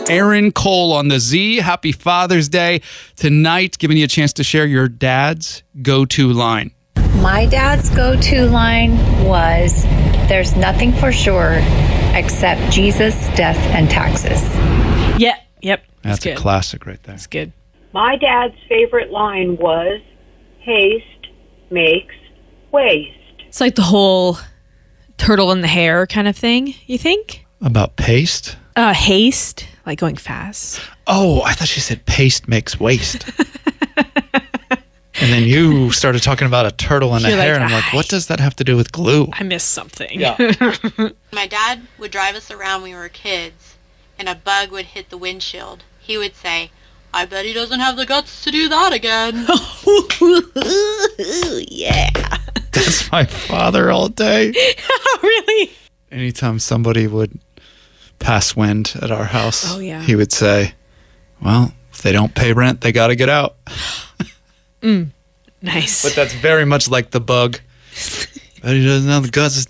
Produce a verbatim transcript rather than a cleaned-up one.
Aaron Cole on the Z. Happy Father's Day tonight, giving you a chance to share your dad's go-to line. My dad's go-to line was, there's nothing for sure except Jesus, death, and taxes. Yeah, yep. That's good. a classic right there. That's good. My dad's favorite line was, haste makes waste. It's like the whole turtle in the hair kind of thing, you think? About paste? Uh, haste, like going fast. Oh, I thought she said paste makes waste. And then you started talking about a turtle in the You're hair, like, and I'm like, "Ah, what does that have to do with glue? I missed something. Yeah. My dad would drive us around when we were kids, and a bug would hit the windshield. He would say, I bet he doesn't have the guts to do that again. Yeah. That's my father all day. Really? Anytime somebody would pass wind at our house, Oh, yeah. he would say, well, if they don't pay rent, they got to get out. Mm. Nice. But that's very much like the bug. But he doesn't have the guts to